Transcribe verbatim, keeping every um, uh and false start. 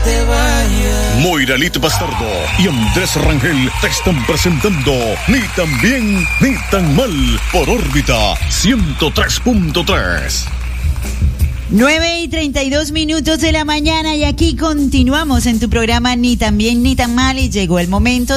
te vayas. Moira Lito Bastardo y Andrés Rangel te están presentando Ni tan bien ni tan mal por órbita ciento tres punto tres. nueve y treinta y dos minutos de la mañana y aquí continuamos en tu programa Ni tan bien ni tan mal y llegó el momento